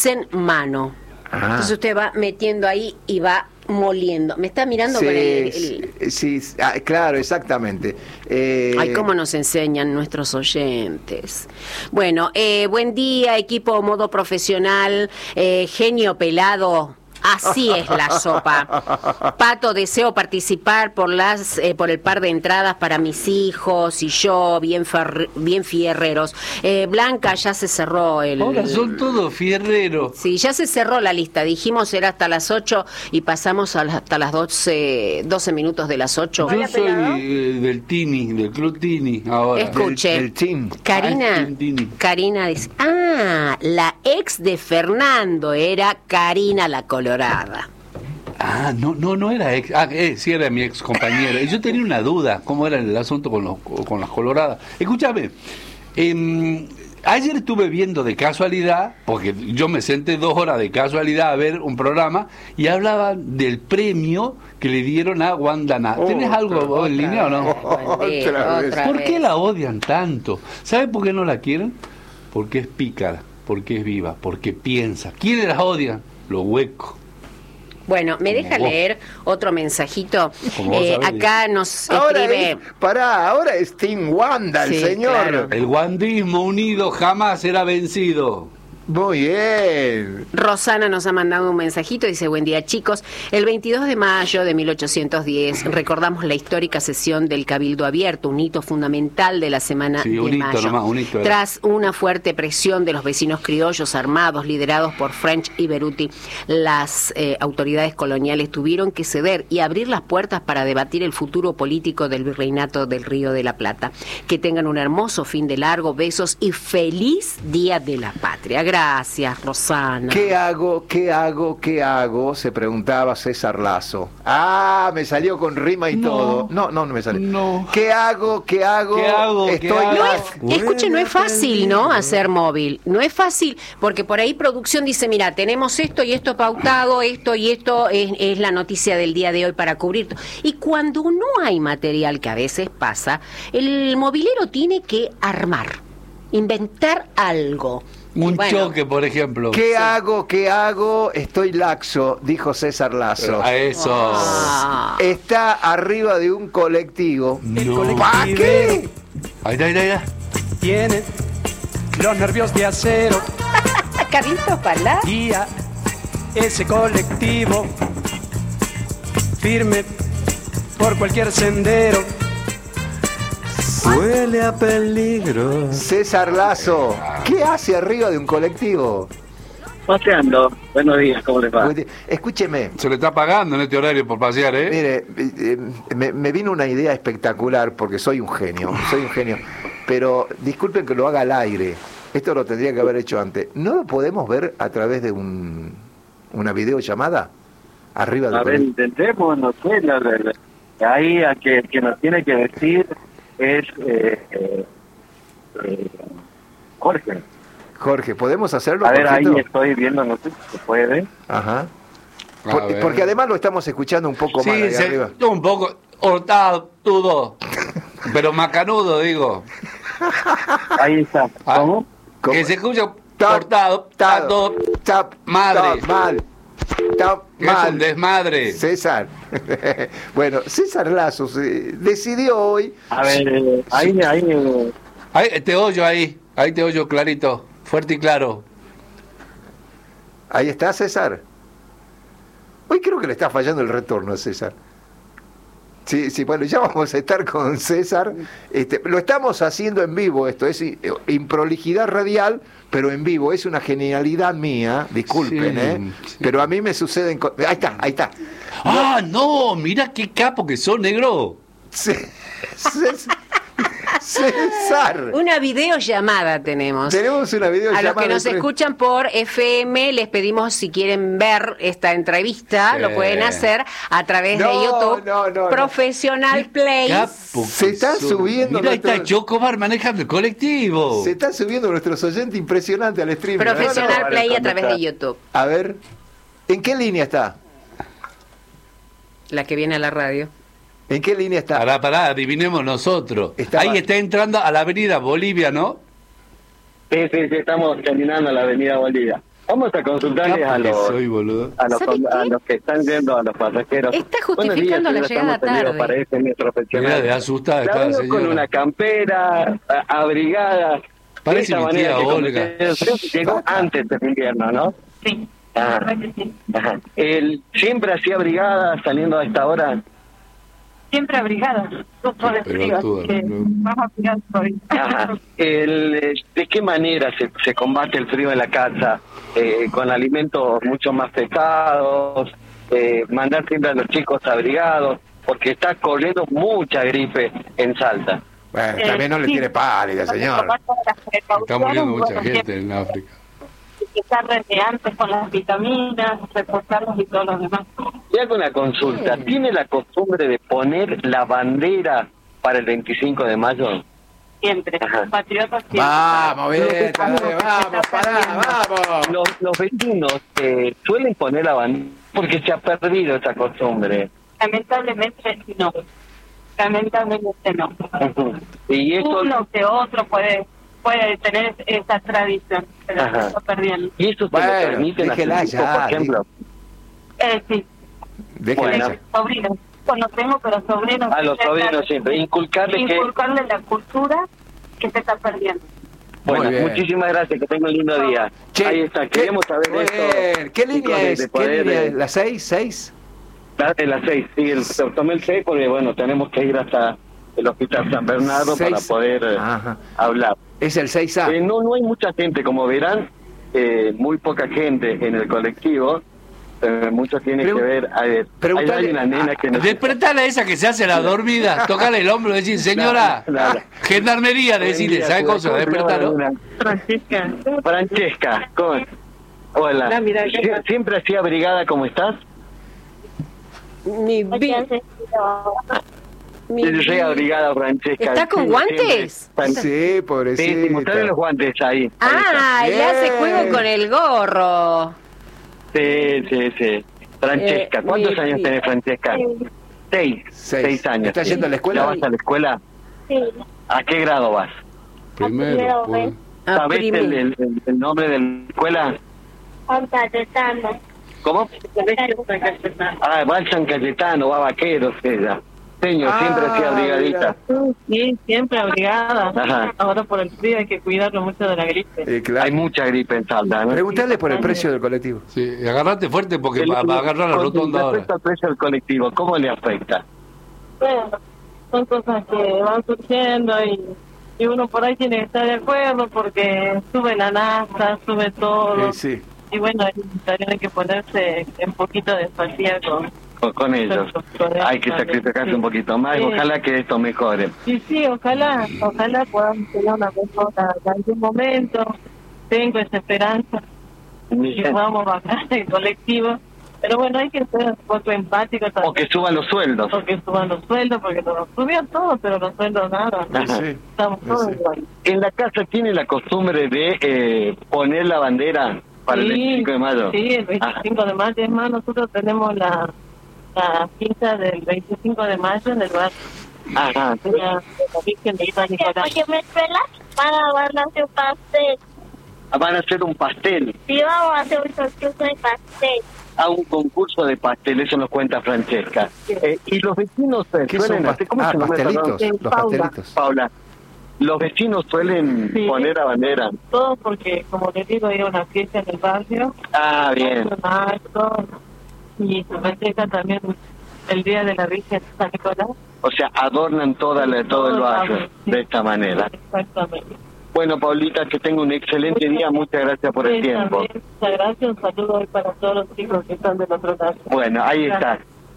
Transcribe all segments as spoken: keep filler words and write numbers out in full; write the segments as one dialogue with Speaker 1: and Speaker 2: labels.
Speaker 1: en mano.
Speaker 2: Ah.
Speaker 1: Entonces usted va metiendo ahí y va moliendo. ¿Me está mirando
Speaker 2: Sí,
Speaker 1: con el...? el...
Speaker 2: sí, ah, claro, exactamente. Eh...
Speaker 1: Ay, cómo nos enseñan nuestros oyentes. Bueno, eh, buen día, equipo modo profesional, eh, genio pelado. Así es la sopa. Pato, deseo participar por las eh, por el par de entradas para mis hijos y yo, bien fer, bien fierreros. Eh, Blanca, ya se cerró el...
Speaker 3: Ahora son todos fierreros.
Speaker 1: Sí, ya se cerró la lista. Dijimos era hasta las ocho y pasamos a la, hasta las doce, doce minutos de las ocho.
Speaker 3: Yo soy eh, del Tini, del Club Tini ahora.
Speaker 1: Escuche,
Speaker 2: Del, del team.
Speaker 1: Karina,
Speaker 3: Ah, el Tini.
Speaker 1: Karina dice, ah, la ex de Fernando era Karina la Colorada.
Speaker 3: Ah, no, no, no era ex, ah, eh, sí era mi ex compañera. Yo tenía una duda, cómo era el asunto con los, con las coloradas. Escúchame, eh, ayer estuve viendo de casualidad, porque yo me senté dos horas de casualidad a ver un programa y hablaban del premio que le dieron a Wanda.
Speaker 2: Oh,
Speaker 3: ¿Tenés algo
Speaker 2: otra,
Speaker 3: en línea o no?
Speaker 1: Vez,
Speaker 2: Otra vez.
Speaker 3: ¿Por qué la odian tanto? ¿Sabe por qué no la quieren? Porque es pícara, porque es viva, porque piensa. ¿Quiénes las odian? Los huecos.
Speaker 1: Bueno, ¿me
Speaker 3: Como
Speaker 1: deja
Speaker 3: vos.
Speaker 1: leer otro mensajito?
Speaker 3: Como vos
Speaker 1: Eh,
Speaker 3: sabés.
Speaker 1: acá nos
Speaker 2: Ahora
Speaker 1: escribe...
Speaker 2: es, pará, ahora es Team Wanda, el
Speaker 1: Sí,
Speaker 2: señor.
Speaker 1: claro.
Speaker 3: El wandismo unido jamás será vencido.
Speaker 2: Muy bien.
Speaker 1: Rosana nos ha mandado un mensajito, dice, buen día chicos, el veintidós de mayo de mil ochocientos diez recordamos la histórica sesión del Cabildo Abierto, un hito fundamental de la semana
Speaker 3: Sí,
Speaker 1: de
Speaker 3: un hito
Speaker 1: mayo.
Speaker 3: nomás, un hito era.
Speaker 1: Tras una fuerte presión de los vecinos criollos armados, liderados por French y Beruti, las eh, autoridades coloniales tuvieron que ceder y abrir las puertas para debatir el futuro político del virreinato del Río de la Plata. Que tengan un hermoso fin de largo, besos y feliz Día de la Patria. Gracias, Rosana.
Speaker 2: ¿Qué hago? ¿Qué hago? ¿Qué hago? Se preguntaba César Lazo. Ah, me salió con rima y
Speaker 3: No.
Speaker 2: todo. No, no, no me salió.
Speaker 3: No.
Speaker 2: ¿Qué hago? ¿Qué hago?
Speaker 3: ¿Qué hago? ¿Qué
Speaker 2: Estoy
Speaker 3: hago?
Speaker 1: No
Speaker 2: lazo.
Speaker 1: es, escuche, no es fácil, ¿no? Hacer móvil. No es fácil, porque por ahí producción dice, mira, tenemos esto y esto pautado, esto y esto es, es la noticia del día de hoy para cubrir. Y cuando no hay material, que a veces pasa, el movilero tiene que armar, inventar algo.
Speaker 3: Un
Speaker 1: Y bueno,
Speaker 3: choque, por ejemplo.
Speaker 2: ¿Qué hago? ¿Qué hago? Estoy laxo, dijo César Lazo.
Speaker 3: A eso.
Speaker 1: ah,
Speaker 2: Está arriba de un colectivo.
Speaker 3: No.
Speaker 2: ¿Para qué?
Speaker 3: Ahí está, ahí está, ahí está.
Speaker 4: Tiene los nervios de acero
Speaker 1: Carlitos Palá.
Speaker 4: y a ese colectivo firme por cualquier sendero.
Speaker 5: Huele a peligro.
Speaker 2: César Lazo, ¿qué hace arriba de un colectivo?
Speaker 6: Paseando. Buenos días, ¿cómo les va?
Speaker 2: Escúcheme,
Speaker 3: Se le está pagando en este horario por pasear, ¿eh?
Speaker 2: mire, eh, eh, me, me vino una idea espectacular porque soy un genio, soy un genio, pero disculpen que lo haga al aire, esto lo tendría que haber hecho antes. ¿No lo podemos ver a través de un, una videollamada? Arriba del
Speaker 6: A ver,
Speaker 2: colectivo.
Speaker 6: intentemos, no sé, la, la- la- ahí a que, que nos tiene que decir es eh, eh, eh, Jorge.
Speaker 2: Jorge, ¿podemos hacerlo?
Speaker 6: A ver, ahí
Speaker 2: Jorgito?
Speaker 6: estoy viendo, no sé si se puede.
Speaker 2: Ajá.
Speaker 3: A
Speaker 2: Por-
Speaker 3: ver.
Speaker 2: porque además lo estamos escuchando un poco más
Speaker 3: Sí,
Speaker 2: ahí
Speaker 3: se-
Speaker 2: arriba.
Speaker 3: un poco hortado, todo. Pero macanudo, digo.
Speaker 6: Ahí está.
Speaker 3: Ah.
Speaker 6: ¿Cómo?
Speaker 2: ¿Cómo?
Speaker 3: Que se escucha
Speaker 2: Ta-
Speaker 3: cortado,
Speaker 2: ta-
Speaker 3: tato,
Speaker 2: tap,
Speaker 3: madre.
Speaker 2: tap, mal. Tap,
Speaker 3: que es
Speaker 2: mal.
Speaker 3: un desmadre.
Speaker 2: César. Bueno, César Lazo se decidió hoy.
Speaker 6: A ver, eh, ahí, ahí, eh,
Speaker 3: Ahí te oyo ahí, ahí te oyo clarito, fuerte y claro.
Speaker 2: Ahí está César. Hoy creo que le está fallando el retorno a César. Sí, sí, bueno, ya vamos a estar con César. Este, lo estamos haciendo en vivo esto, es i- improlijidad radial, pero en vivo. Es una genialidad mía, disculpen,
Speaker 3: Sí,
Speaker 2: ¿eh?
Speaker 3: sí.
Speaker 2: Pero a mí me suceden... co- Ahí está, ahí está.
Speaker 3: Ah, no, mira qué capo que son, negro.
Speaker 2: C- Cés- César.
Speaker 1: Una videollamada tenemos.
Speaker 2: Tenemos una
Speaker 1: A
Speaker 2: videollamada.
Speaker 1: los que nos
Speaker 2: entre-
Speaker 1: escuchan por F M, les pedimos si quieren ver esta entrevista,
Speaker 3: Sí.
Speaker 1: lo pueden hacer a través de
Speaker 2: No,
Speaker 1: YouTube.
Speaker 2: no, no, no.
Speaker 1: Profesional Play.
Speaker 3: Capo
Speaker 2: Se
Speaker 3: que
Speaker 2: está
Speaker 3: son.
Speaker 2: subiendo
Speaker 3: Mira, ahí
Speaker 2: nuestro-
Speaker 3: está Chocobar manejando el colectivo.
Speaker 2: Se están subiendo nuestros oyentes impresionante al stream.
Speaker 1: Profesional
Speaker 6: No, no,
Speaker 1: Play
Speaker 6: vale,
Speaker 1: a través de
Speaker 6: ¿cómo
Speaker 1: YouTube.
Speaker 2: A ver, ¿en qué línea está?
Speaker 1: La que viene a la radio.
Speaker 2: ¿En qué línea está?
Speaker 3: Pará, pará, adivinemos nosotros.
Speaker 2: Estaba-
Speaker 3: Ahí está entrando a la avenida Bolivia, ¿no?
Speaker 6: sí, sí, sí, estamos caminando a la avenida Bolivia. Vamos a consultarles a los,
Speaker 3: soy, boludo.
Speaker 6: a los,
Speaker 1: ¿Sabe
Speaker 6: a
Speaker 1: qué?
Speaker 6: los que están yendo a los pasajeros.
Speaker 1: Está
Speaker 6: Buenos
Speaker 1: justificando
Speaker 6: días,
Speaker 1: la
Speaker 6: señora,
Speaker 1: llegada
Speaker 6: estamos teniendo
Speaker 1: tarde.
Speaker 6: para este mes profesional.
Speaker 3: Mirá, de asustada
Speaker 6: La
Speaker 3: está la
Speaker 6: veo con
Speaker 3: señora.
Speaker 6: una campera, a- abrigada.
Speaker 3: Parece
Speaker 6: de esa
Speaker 3: mi tía
Speaker 6: manera que como
Speaker 3: Olga.
Speaker 6: usted- usted llegó antes del invierno, ¿no?
Speaker 7: Sí,
Speaker 6: Ajá.
Speaker 7: la verdad que sí.
Speaker 6: Ajá. El, ¿Siempre así abrigada saliendo a esta hora?
Speaker 7: Siempre abrigada, no por el
Speaker 3: Pero
Speaker 7: frío,
Speaker 3: tú,
Speaker 7: así que
Speaker 3: no.
Speaker 7: vamos a abrigar hoy.
Speaker 6: Ajá. El, eh, ¿De qué manera se, se combate el frío en la casa? Eh, ¿Con alimentos mucho más pesados? Eh, ¿Mandar siempre a los chicos abrigados? Porque está corriendo mucha gripe en Salta.
Speaker 2: Bueno,
Speaker 7: Eh,
Speaker 2: también no le
Speaker 7: sí.
Speaker 2: tiene pálida, señor.
Speaker 3: Está muriendo mucha gente en África.
Speaker 7: Estar desde antes con las vitaminas, reforzarlos y todo lo demás.
Speaker 6: Y hago una consulta. ¿Tiene la costumbre de poner la bandera para el veinticinco de mayo?
Speaker 7: Siempre,
Speaker 6: Ajá.
Speaker 7: patriotas siempre.
Speaker 2: Vamos, Beta, dale, vamos, pará, vamos.
Speaker 6: Los, los vecinos eh, suelen poner la bandera porque se ha perdido esa costumbre.
Speaker 7: Lamentablemente no. Lamentablemente no.
Speaker 6: Ujú. Y eso,
Speaker 7: Uno que otro puede puede tener esa tradición, pero
Speaker 6: Ajá.
Speaker 7: se está perdiendo.
Speaker 6: y eso se
Speaker 2: Bueno,
Speaker 6: lo permiten a sus
Speaker 2: déjela
Speaker 6: hijos,
Speaker 2: ya,
Speaker 6: por ejemplo.
Speaker 7: Eh, sí,
Speaker 2: Déjela
Speaker 6: Bueno.
Speaker 2: ella.
Speaker 7: sobrinos. Bueno, tengo, pero sobrinos.
Speaker 6: A los sobrinos siempre. Inculcarles que...
Speaker 7: Inculcarle la cultura que se está perdiendo.
Speaker 6: Bueno,
Speaker 2: Muy bien.
Speaker 6: muchísimas gracias, que tenga un lindo día.
Speaker 2: Che,
Speaker 6: Ahí está,
Speaker 2: ¿qué-
Speaker 6: queremos saber
Speaker 2: Muy
Speaker 6: esto.
Speaker 2: bien. ¿Qué
Speaker 6: chicos,
Speaker 2: línea
Speaker 6: de-
Speaker 2: es?
Speaker 6: de
Speaker 2: ¿Qué
Speaker 6: poder,
Speaker 2: línea
Speaker 6: eh,
Speaker 2: es? ¿La seis? ¿seis?
Speaker 6: la- En las seis, sí, el- tomé el seis porque, bueno, tenemos que ir hasta el Hospital San Bernardo
Speaker 2: Seis.
Speaker 6: para poder eh,
Speaker 2: Ajá.
Speaker 6: hablar.
Speaker 2: Es el seis A.
Speaker 6: Eh, no, no hay mucha gente, como verán, eh, muy poca gente en el colectivo. Eh, mucho tiene
Speaker 2: Pregu-
Speaker 6: que ver. A ver, hay,
Speaker 2: preguntale-
Speaker 6: hay una nena que nos...
Speaker 3: Despertale a esa que se hace la dormida, tocale el hombro y decir, señora,
Speaker 6: No, no, no.
Speaker 3: gendarmería, decirle, ¿sabe
Speaker 6: ¿Cómo
Speaker 3: cosa?
Speaker 6: se llama la
Speaker 3: Despertalo.
Speaker 6: nena?
Speaker 7: Francisca.
Speaker 6: Francesca, ¿cómo? Hola.
Speaker 7: Hola, mira, ¿qué
Speaker 6: Sie-
Speaker 7: pasa?
Speaker 6: ¿Siempre así abrigada como estás?
Speaker 1: Mi vi- mi
Speaker 6: Sí,
Speaker 1: vi-
Speaker 6: abrigada, Francesca.
Speaker 1: ¿Está con
Speaker 6: Sí,
Speaker 1: guantes?
Speaker 6: siempre.
Speaker 2: Sí,
Speaker 6: Sí,
Speaker 2: pobrecita.
Speaker 6: sí, mostrale los guantes ahí. Ahí
Speaker 1: Ah, y
Speaker 2: Bien.
Speaker 1: hace juego con el gorro.
Speaker 6: está. Sí, sí, sí. Francesca,
Speaker 1: Eh,
Speaker 6: ¿cuántos
Speaker 1: mi
Speaker 6: años
Speaker 1: vida.
Speaker 6: tenés, Francesca? Seis.
Speaker 2: Seis.
Speaker 6: Seis años.
Speaker 2: ¿Estás yendo a la escuela?
Speaker 6: ¿Ya vas a la escuela?
Speaker 7: Sí,
Speaker 6: ¿A qué grado vas?
Speaker 3: Primero, pues.
Speaker 1: A
Speaker 6: ¿Sabés el,
Speaker 1: primero.
Speaker 6: el- el- el nombre de la escuela? ¿Cómo? Ah, va al San Cayetano, va a Vaqueros, ella. Señor, siempre
Speaker 2: Ah,
Speaker 6: así abrigadita.
Speaker 7: sí, siempre abrigada.
Speaker 6: Ajá.
Speaker 7: Ahora por el frío hay que cuidarlo mucho de la gripe.
Speaker 2: Eh, claro.
Speaker 6: Hay mucha gripe en Salta, ¿no?
Speaker 2: Preguntale por el precio del colectivo.
Speaker 3: Sí, agarrate fuerte porque
Speaker 6: El-
Speaker 3: va, va a agarrar la
Speaker 6: con
Speaker 3: rotonda ahora.
Speaker 6: respecto al precio del colectivo, ¿cómo le afecta?
Speaker 7: Bueno, son cosas que van surgiendo y, y uno por ahí tiene que estar de acuerdo porque sube la nafta, sube todo.
Speaker 2: Eh, sí.
Speaker 7: Y bueno, también hay que ponerse un poquito de empatía con...
Speaker 6: Con, con ellos. Hay que sacrificarse un poquito más.
Speaker 7: Sí.
Speaker 6: Ojalá que esto mejore.
Speaker 7: Sí, sí, ojalá, ojalá podamos tener una mejora en algún momento. Tengo esa esperanza y vamos a bajar el colectivo. Pero bueno, hay que ser un poco empáticos
Speaker 6: O
Speaker 7: también.
Speaker 6: que suban los sueldos.
Speaker 7: Porque suban los sueldos, porque nos subían todos, pero los sueldos nada.
Speaker 6: Ajá.
Speaker 2: Sí.
Speaker 7: Estamos todos
Speaker 2: Sí.
Speaker 7: igual.
Speaker 6: ¿En la casa tiene la costumbre de eh, poner la bandera para el
Speaker 7: Sí,
Speaker 6: veinticinco de mayo?
Speaker 7: Sí, el veinticinco de mayo. Es más, nosotros tenemos la, la fiesta del veinticinco de mayo en el barrio.
Speaker 6: Ajá.
Speaker 7: De la, de la Virgen de San Nicolás.
Speaker 8: Porque me esperas para van a hacer un pastel.
Speaker 6: Van a hacer un pastel.
Speaker 8: Sí, vamos a hacer un concurso de pastel.
Speaker 6: A un concurso de pastel, eso nos cuenta Francesca. Eh, y los vecinos eh,
Speaker 2: ¿Qué son
Speaker 6: suelen
Speaker 2: past-
Speaker 6: hacer, ¿cómo
Speaker 2: ah,
Speaker 6: se llama,
Speaker 2: pastelitos?
Speaker 6: perdón?
Speaker 2: Los
Speaker 7: Paula.
Speaker 2: pastelitos.
Speaker 6: Paula, los vecinos suelen
Speaker 7: Sí.
Speaker 6: poner la bandera.
Speaker 7: Todo porque, como les digo, hay una fiesta en el barrio.
Speaker 6: Ah, bien.
Speaker 7: Marzo, y se festeja también el día de la Virgen de San Nicolás.
Speaker 6: O sea, adornan toda la, todo el barrio
Speaker 7: Sí.
Speaker 6: de esta manera.
Speaker 7: Exactamente.
Speaker 6: Bueno, Paulita, que tenga un excelente día. Muchas gracias por el
Speaker 7: Sí,
Speaker 6: tiempo.
Speaker 7: también, muchas gracias. Un saludo hoy para todos los chicos que están del otro lado.
Speaker 6: Bueno, ahí está.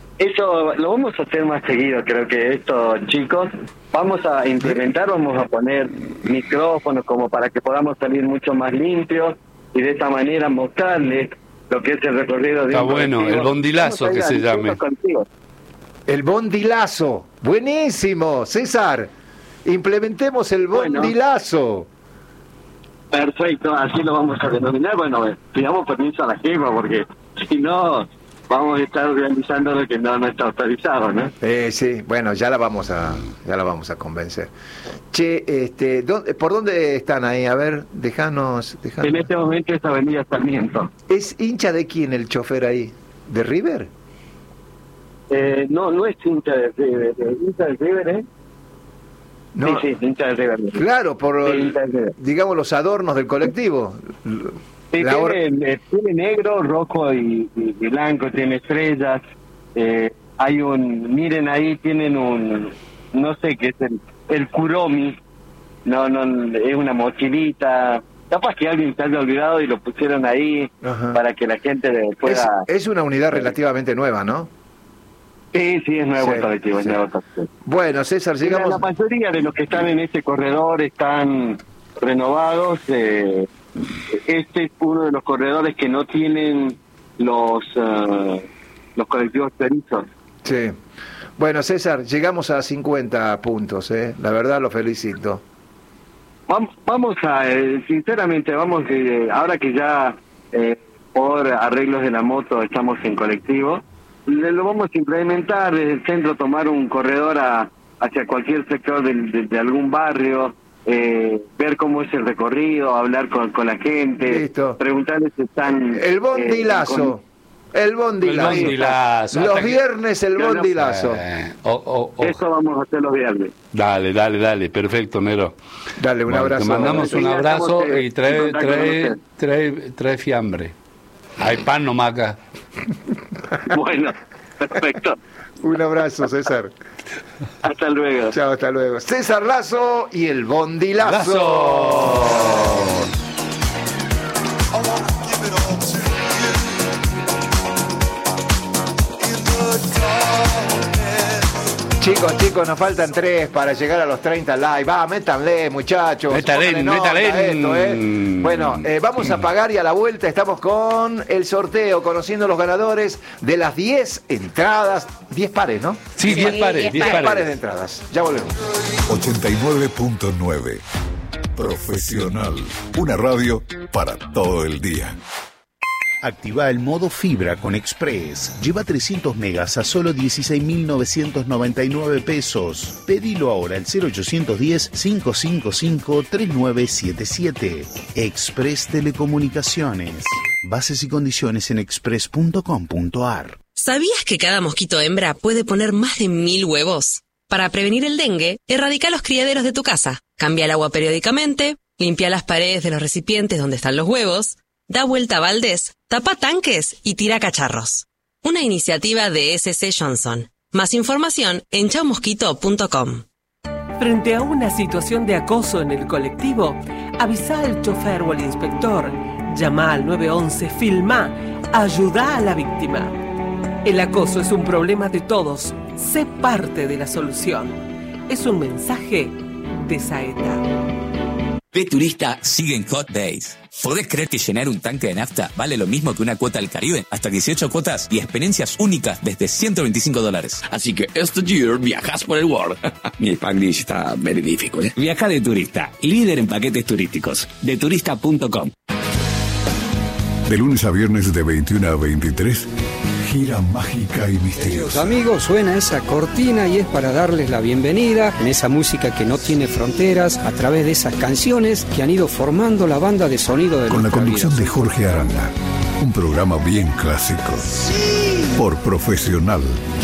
Speaker 6: Eso lo vamos a hacer más seguido, creo que estos chicos. Vamos a implementar, vamos a poner micrófonos como para que podamos salir mucho más limpios y de esta manera mostrarles lo que es el recorrido de
Speaker 3: Está
Speaker 6: un
Speaker 3: bueno,
Speaker 6: colectivo.
Speaker 3: el bondilazo
Speaker 6: Vamos a ir
Speaker 3: que
Speaker 6: a
Speaker 3: se
Speaker 6: distintos
Speaker 3: llame.
Speaker 6: colectivos.
Speaker 2: El bondilazo. Buenísimo, César. Implementemos el
Speaker 6: Bueno.
Speaker 2: bondilazo.
Speaker 6: Perfecto, así lo vamos a denominar. Bueno, pidamos permiso a la jefa porque si no vamos a estar organizando lo que no, no está autorizado, ¿no?
Speaker 2: Eh, sí, bueno, ya la vamos a ya la vamos a convencer. Che, este, ¿dónde, ¿por dónde están ahí? A ver, déjanos, déjanos.
Speaker 6: En este momento es Avenida Sarmiento.
Speaker 2: ¿Es hincha de quién el chofer ahí? ¿De River?
Speaker 6: Eh, no, no es hincha de River, de hincha de River, ¿eh?
Speaker 2: No.
Speaker 6: Sí, sí, hincha de River.
Speaker 2: Claro, por,
Speaker 6: Sí, hincha de River.
Speaker 2: digamos, los adornos del colectivo.
Speaker 6: Sí,
Speaker 2: La or-
Speaker 6: tiene, eh, tiene negro, rojo y, y- y blanco, tiene estrellas. Eh, hay un, miren ahí, tienen un, no sé qué es el, el Kuromi. No, no, es una mochilita. Capaz que alguien se haya olvidado y lo pusieron ahí
Speaker 2: Ajá.
Speaker 6: para que la gente
Speaker 2: es,
Speaker 6: pueda.
Speaker 2: es una unidad relativamente nueva, ¿no?
Speaker 6: Sí, sí, es nuevo
Speaker 2: Sí,
Speaker 6: el colectivo,
Speaker 2: sí.
Speaker 6: es nuevo colectivo.
Speaker 2: Bueno, César,
Speaker 6: La,
Speaker 2: llegamos...
Speaker 6: la mayoría de los que están en este corredor están renovados. Eh, este es uno de los corredores que no tienen los uh, los colectivos perizos.
Speaker 2: Sí. Bueno, César, llegamos a cincuenta puntos, ¿eh? La verdad lo felicito.
Speaker 6: Vamos, vamos a, eh, sinceramente, vamos, eh, ahora que ya eh, por arreglos de la moto estamos en colectivo, le- lo vamos a implementar desde el centro, tomar un corredor a, hacia cualquier sector del- de, de algún barrio, eh, ver cómo es el recorrido, hablar con, con la gente,
Speaker 2: Listo.
Speaker 6: preguntarles si están...
Speaker 2: El bondilazo. El bondilazo.
Speaker 3: El bondilazo.
Speaker 2: Los
Speaker 3: Hasta que-
Speaker 2: viernes el
Speaker 6: Yo no-
Speaker 2: bondilazo.
Speaker 3: Eh, o- o- o-
Speaker 6: Eso vamos a hacer los viernes.
Speaker 3: Dale, dale, dale, perfecto, Nero.
Speaker 2: Dale, un
Speaker 3: Bueno,
Speaker 2: abrazo.
Speaker 3: Te mandamos un
Speaker 6: Ya
Speaker 3: abrazo
Speaker 6: estamos, eh,
Speaker 3: y trae,
Speaker 6: en contacto con
Speaker 3: trae,
Speaker 6: usted.
Speaker 3: trae, trae fiambre. Hay pan nomás acá.
Speaker 6: Bueno, perfecto.
Speaker 2: Un abrazo, César.
Speaker 6: Hasta luego.
Speaker 2: Chao, hasta luego. César Lazo y el bondilazo.
Speaker 3: Lazo.
Speaker 2: Chicos, chicos, nos faltan tres para llegar a los treinta likes. Va, métanle, muchachos.
Speaker 3: Métale,
Speaker 2: Pónganle nota
Speaker 3: métale.
Speaker 2: a esto, ¿eh? Bueno, eh, vamos a pagar y a la vuelta estamos con el sorteo, conociendo los ganadores de las diez entradas. diez pares, ¿no?
Speaker 3: Sí, diez
Speaker 1: Sí,
Speaker 3: pares,
Speaker 1: diez
Speaker 3: diez
Speaker 2: diez
Speaker 3: pares.
Speaker 2: pares de entradas. Ya volvemos.
Speaker 9: ochenta y nueve punto nueve. Profesional. Una radio para todo el día.
Speaker 10: Activa el modo fibra con Express. Lleva trescientos megas a solo dieciséis mil novecientos noventa y nueve pesos. Pedilo ahora al cero ochocientos diez, cinco cinco cinco, tres nueve siete siete. Express Telecomunicaciones. Bases y condiciones en express punto com punto a r.
Speaker 11: ¿Sabías que cada mosquito hembra puede poner más de mil huevos? Para prevenir el dengue, erradica los criaderos de tu casa. Cambia el agua periódicamente, limpia las paredes de los recipientes donde están los huevos, da vuelta a baldes, tapa tanques y tira cacharros. Una iniciativa de S C Johnson. Más información en chau mosquito punto com.
Speaker 12: Frente a una situación de acoso en el colectivo, avisa al chofer o al inspector, llama al nueve once, filma, ayuda a la víctima. El acoso es un problema de todos, sé parte de la solución. Es un mensaje de Saeta.
Speaker 13: De Turista siguen Hot Days. ¿Podés creer que llenar un tanque de nafta vale lo mismo que una cuota al Caribe? Hasta dieciocho cuotas y experiencias únicas desde ciento veinticinco dólares.
Speaker 14: Así que este year viajas por el world. Mi Spanglish está magnífico, ¿eh?
Speaker 13: Viaja de Turista, líder en paquetes turísticos. de turista punto com.
Speaker 9: De lunes a viernes de veintiuno a veintitrés, gira mágica y misteriosa.
Speaker 15: Queridos amigos, suena esa cortina y es para darles la bienvenida en esa música que no tiene fronteras a través de esas canciones que han ido formando la banda de sonido de
Speaker 9: Con la
Speaker 15: nuestra
Speaker 9: conducción
Speaker 15: vida.
Speaker 9: de Jorge Aranda. Un programa bien clásico. Por Profesional.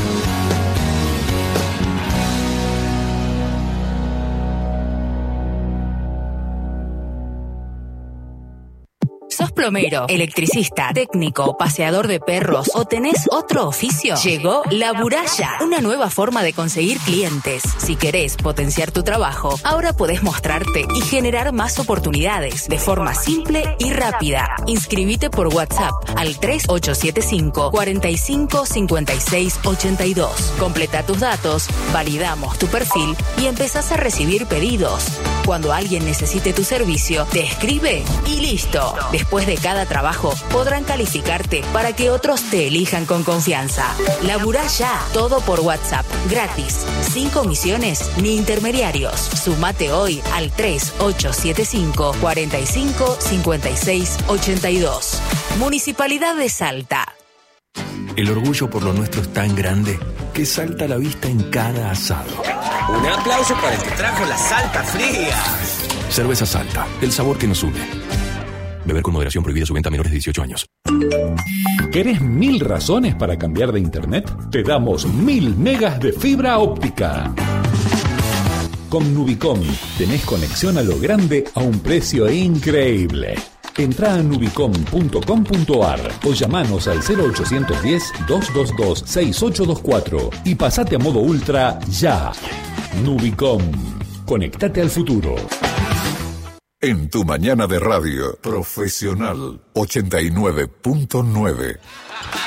Speaker 16: ¿Sos plomero, electricista, técnico, paseador de perros o tenés otro oficio? Llegó La Buralla, una nueva forma de conseguir clientes. Si querés potenciar tu trabajo, ahora podés mostrarte y generar más oportunidades de forma simple y rápida. Inscribite por WhatsApp al tres ocho siete cinco, cuatro cinco, cinco seis ocho dos. Completa tus datos, validamos tu perfil y empezás a recibir pedidos. Cuando alguien necesite tu servicio, te escribe y listo. Después de cada trabajo, podrán calificarte para que otros te elijan con confianza. Laburá ya, todo por WhatsApp, gratis, sin comisiones ni intermediarios. Sumate hoy al tres ocho siete cinco, cuatro cinco, cinco seis ocho dos. Municipalidad de Salta.
Speaker 17: El orgullo por lo nuestro es tan grande que salta a la vista en cada asado.
Speaker 18: Un aplauso para el que trajo la Salta Fría.
Speaker 17: Cerveza Salta, el sabor que nos une. Beber con moderación, prohibida su venta a menores de dieciocho años.
Speaker 19: ¿Querés mil razones para cambiar de internet? Te damos mil megas de fibra óptica. Con Nubicom tenés conexión a lo grande a un precio increíble. Entrá a nubicom punto com punto ar o llamanos al cero ochocientos diez, doscientos veintidós, sesenta y ocho veinticuatro y pasate a modo ultra ya. Nubicom. Conectate al futuro.
Speaker 9: En tu mañana de radio, Profesional ochenta y nueve punto nueve.